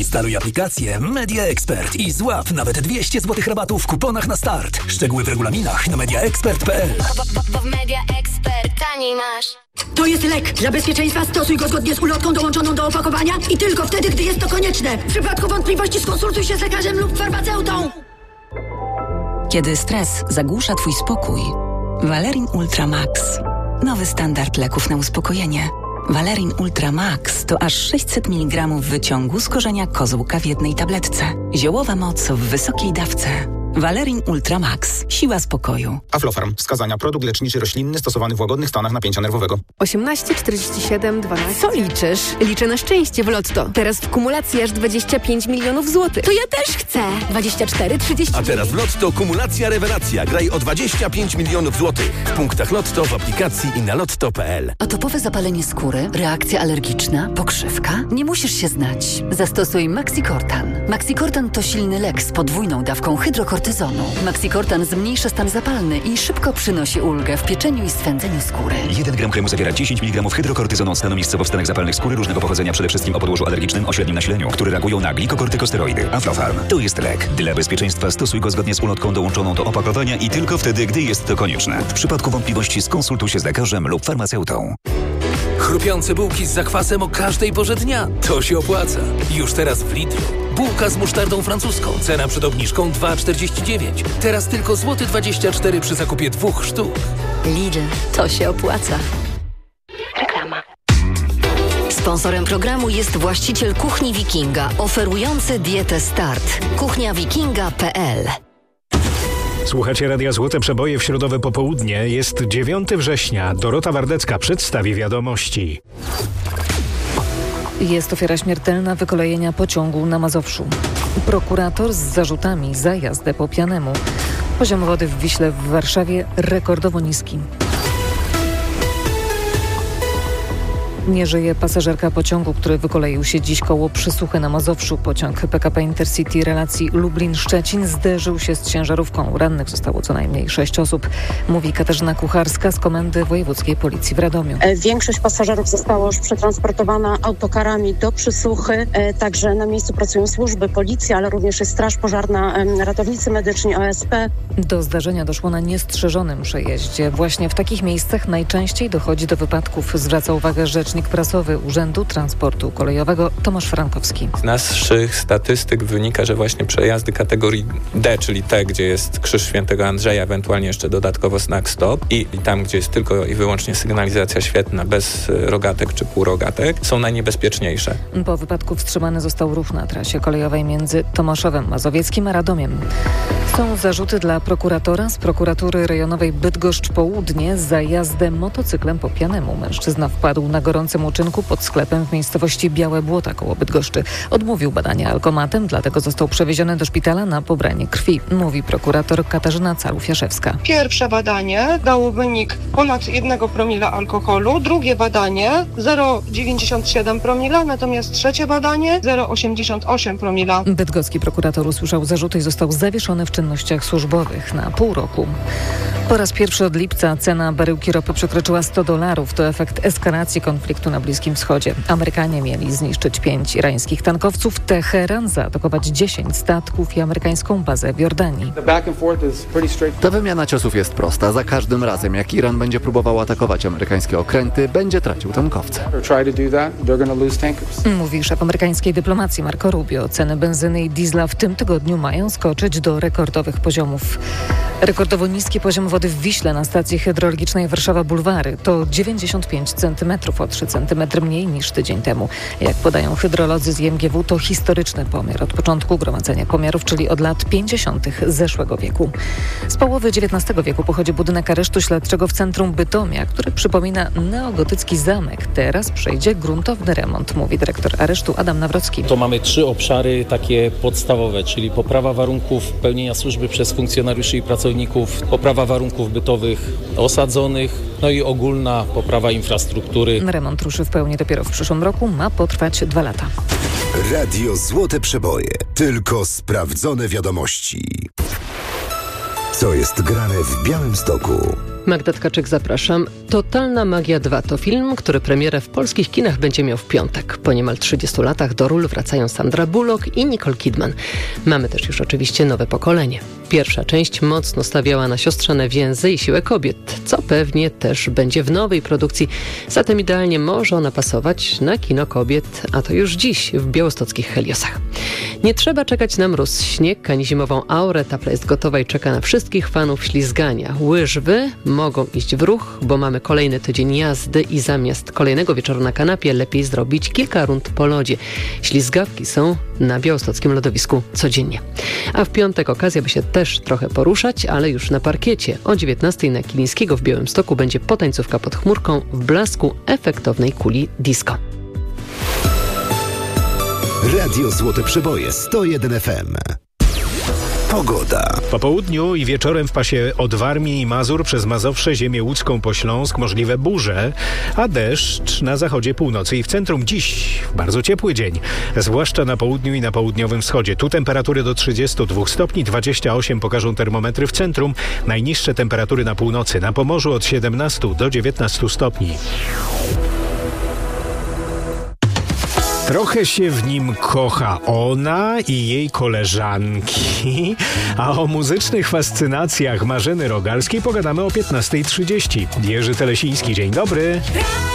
Instaluj aplikację Media Expert i złap nawet 200 zł rabatu w kuponach na start. Szczegóły w regulaminach na mediaexpert.pl. Bo w Media Expert taniej masz. To jest lek. Dla bezpieczeństwa stosuj go zgodnie z ulotką dołączoną do opakowania i tylko wtedy, gdy jest to konieczne. W przypadku wątpliwości skonsultuj się z lekarzem lub farmaceutą. Kiedy stres zagłusza Twój spokój, Valerin Ultra Max. Nowy standard leków na uspokojenie. Valerin Ultra Max to aż 600 mg wyciągu z korzenia kozłka w jednej tabletce. Ziołowa moc w wysokiej dawce. Valerin Ultra Max. Siła spokoju. Aflofarm. Wskazania. Produkt leczniczy roślinny stosowany w łagodnych stanach napięcia nerwowego. 18 47 12. Co liczysz? Liczę na szczęście w Lotto. Teraz w kumulacji aż 25 milionów złotych. To ja też chcę. 24 30. A teraz w Lotto kumulacja rewelacja. Graj o 25 milionów złotych. W punktach Lotto, w aplikacji i na lotto.pl. Atopowe zapalenie skóry, reakcja alergiczna, pokrzywka? Nie musisz się znać. Zastosuj Maxicortan. Maxicortan to silny lek z podwójną dawką hydrokortyzonu. Maxicortan zmniejsza stan zapalny i szybko przynosi ulgę w pieczeniu i swędzeniu skóry. 1 gram kremu zawiera 10 mg hydrokortyzonu stanu miejscowo w stanach zapalnych skóry różnego pochodzenia, przede wszystkim o podłożu alergicznym o średnim nasileniu, które reagują na glikokortykosteroidy. Aflofarm. To jest lek. Dla bezpieczeństwa stosuj go zgodnie z ulotką dołączoną do opakowania i tylko wtedy, gdy jest to konieczne. W przypadku wątpliwości skonsultuj się z lekarzem lub farmaceutą. Chrupiące bułki z zakwasem o każdej porze dnia. To się opłaca. Już teraz w Lidlu. Bułka z musztardą francuską. Cena przed obniżką 2,49. Teraz tylko złoty 24 przy zakupie 2 sztuk. Lidl. To się opłaca. Reklama. Sponsorem programu jest właściciel Kuchni Wikinga, oferujący dietę Start. kuchniawikinga.pl. Słuchacie Radia Złote Przeboje w środowe popołudnie. Jest 9 września. Dorota Wardecka przedstawi wiadomości. Jest ofiara śmiertelna wykolejenia pociągu na Mazowszu. Prokurator z zarzutami za jazdę po pijanemu. Poziom wody w Wiśle w Warszawie rekordowo niski. Nie żyje pasażerka pociągu, który wykoleił się dziś koło Przysuchy na Mazowszu. Pociąg PKP Intercity relacji Lublin-Szczecin zderzył się z ciężarówką. Rannych zostało co najmniej 6 osób, mówi Katarzyna Kucharska z Komendy Wojewódzkiej Policji w Radomiu. Większość pasażerów została już przetransportowana autokarami do Przysuchy. Także na miejscu pracują służby, policja, ale również jest straż pożarna, ratownicy medyczni, OSP. Do zdarzenia doszło na niestrzeżonym przejeździe. Właśnie w takich miejscach najczęściej dochodzi do wypadków, zwraca uwagę rzecznik prasowy Urzędu Transportu Kolejowego Tomasz Frankowski. Z naszych statystyk wynika, że właśnie przejazdy kategorii D, czyli te, gdzie jest Krzyż Świętego Andrzeja, ewentualnie jeszcze dodatkowo znak stop i tam, gdzie jest tylko i wyłącznie sygnalizacja świetlna bez rogatek czy półrogatek, są najniebezpieczniejsze. Po wypadku wstrzymany został ruch na trasie kolejowej między Tomaszowem Mazowieckim a Radomiem. Są zarzuty dla prokuratora z prokuratury rejonowej Bydgoszcz Południe za jazdę motocyklem po pijanemu. Mężczyzna wpadł na gorącym uczynku pod sklepem w miejscowości Białe Błota koło Bydgoszczy. Odmówił badania alkomatem, dlatego został przewieziony do szpitala na pobranie krwi, mówi prokurator Katarzyna Calów-Jaszewska. Pierwsze badanie dało wynik ponad 1 promila alkoholu, drugie badanie 0,97 promila, natomiast trzecie badanie 0,88 promila. Bydgoski prokurator usłyszał zarzuty i został zawieszony w czynnościach służbowych na pół roku. Po raz pierwszy od lipca cena baryłki ropy przekroczyła $100. To efekt eskalacji konfliktu na Bliskim Wschodzie. Amerykanie mieli zniszczyć 5 irańskich tankowców, Teheran zaatakować 10 statków i amerykańską bazę w Jordanii. Ta wymiana ciosów jest prosta. Za każdym razem, jak Iran będzie próbował atakować amerykańskie okręty, będzie tracił tankowce. Mówi szef amerykańskiej dyplomacji Marco Rubio. Ceny benzyny i diesla w tym tygodniu mają skoczyć do rekordowych poziomów. Rekordowo niski poziom wody w Wiśle na stacji hydrologicznej Warszawa Bulwary to 95 cm, o 3 cm mniej niż tydzień temu. Jak podają hydrolodzy z IMGW, to historyczny pomiar od początku gromadzenia pomiarów, czyli od lat 50. zeszłego wieku. Z połowy XIX wieku pochodzi budynek aresztu śledczego w centrum Bytomia, który przypomina neogotycki zamek. Teraz przejdzie gruntowny remont, mówi dyrektor aresztu Adam Nawrocki. To mamy 3 obszary takie podstawowe, czyli poprawa warunków pełnienia służby przez funkcjonariuszy i pracowników, poprawa warunków bytowych osadzonych, no i ogólna poprawa infrastruktury. Remont ruszy w pełni dopiero w przyszłym roku, ma potrwać 2 lata. Radio Złote Przeboje. Tylko sprawdzone wiadomości. Co jest grane w Białymstoku? Magda Tkaczyk, zapraszam. Totalna Magia 2 to film, który premierę w polskich kinach będzie miał w piątek. Po niemal 30 latach do ról wracają Sandra Bullock i Nicole Kidman. Mamy też już oczywiście nowe pokolenie. Pierwsza część mocno stawiała na siostrzane więzy i siłę kobiet, co pewnie też będzie w nowej produkcji. Zatem idealnie może ona pasować na kino kobiet, a to już dziś w białostockich Heliosach. Nie trzeba czekać na mróz, śnieg ani zimową aurę. Tafla jest gotowa i czeka na wszystkich fanów ślizgania. Łyżwy mogą iść w ruch, bo mamy kolejny tydzień jazdy i zamiast kolejnego wieczoru na kanapie lepiej zrobić kilka rund po lodzie. Ślizgawki są na białostockim lodowisku codziennie. A w piątek okazja, by się też trochę poruszać, ale już na parkiecie. O 19:00 na Kilińskiego w Białymstoku będzie potańcówka pod chmurką w blasku efektownej kuli disco. Radio Złote Przeboje 101 FM. Pogoda. Po południu i wieczorem w pasie od Warmii i Mazur przez Mazowsze, ziemię łódzką po Śląsk możliwe burze, a deszcz na zachodzie, północy i w centrum. Dziś bardzo ciepły dzień, zwłaszcza na południu i na południowym wschodzie. Tu temperatury do 32 stopni, 28 pokażą termometry w centrum. Najniższe temperatury na północy, na Pomorzu od 17 do 19 stopni. Trochę się w nim kocha ona i jej koleżanki, a o muzycznych fascynacjach Marzeny Rogalskiej pogadamy o 15:30. Jerzy Telesiński, dzień dobry.